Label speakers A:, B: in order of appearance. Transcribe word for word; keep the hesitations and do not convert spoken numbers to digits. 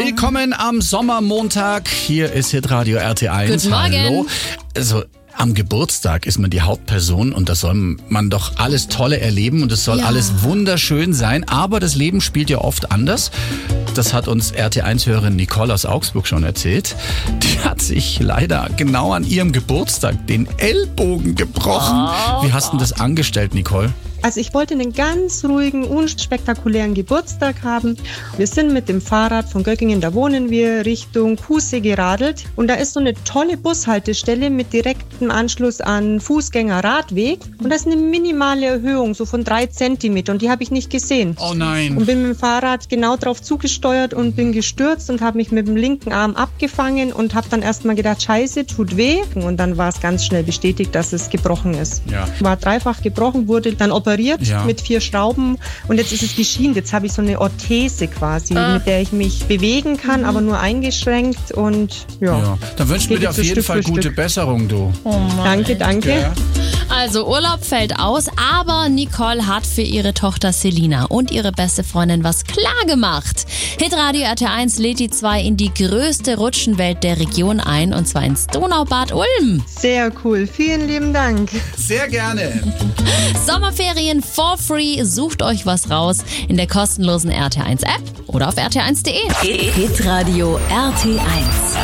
A: Willkommen am Sommermontag. Hier ist Hitradio R T eins.
B: Guten Morgen.
A: Hallo. Also am Geburtstag ist man die Hauptperson und da soll man doch alles Tolle erleben und es soll
B: Ja.
A: alles wunderschön sein. Aber das Leben spielt ja oft anders. Das hat uns R T eins-Hörerin Nicole aus Augsburg schon erzählt. Die hat sich leider genau an ihrem Geburtstag den Ellbogen gebrochen. Wie hast du denn das angestellt, Nicole?
C: Also ich wollte einen ganz ruhigen, unspektakulären Geburtstag haben. Wir sind mit dem Fahrrad von Göggingen, da wohnen wir, Richtung Kuhsee geradelt. Und da ist so eine tolle Bushaltestelle mit direktem Anschluss an Fußgängerradweg. Und da ist eine minimale Erhöhung, so von drei Zentimeter. Und die habe ich nicht gesehen.
A: Oh nein.
C: Und bin mit dem Fahrrad genau drauf zugesteuert und bin gestürzt und habe mich mit dem linken Arm abgefangen und habe dann erst mal gedacht, scheiße, tut weh. Und dann war es ganz schnell bestätigt, dass es gebrochen ist.
A: Ja.
C: War dreifach gebrochen, wurde dann operiert
A: Ja.
C: mit vier Schrauben und jetzt ist es geschienen. Jetzt habe ich so eine Orthese quasi,
B: Ah.
C: mit der ich mich bewegen kann, aber nur eingeschränkt und ja.
A: Ja, dann wünschen wir
C: Geht
A: dir auf
C: jetzt so
A: jeden
C: Stück
A: Fall
C: für
A: gute
C: Stück.
A: Besserung, du.
B: Oh Mann.
C: Danke, danke.
A: Ja.
B: Also Urlaub fällt aus, aber Nicole hat für ihre Tochter Selina und ihre beste Freundin was klar gemacht. Hitradio R T eins lädt die zwei in die größte Rutschenwelt der Region ein, und zwar ins Donaubad Ulm.
C: Sehr cool. Vielen lieben Dank.
A: Sehr gerne.
B: Sommerferien for free. Sucht euch was raus in der kostenlosen R T eins App oder auf r t eins punkt d e.
D: Hitradio R T eins.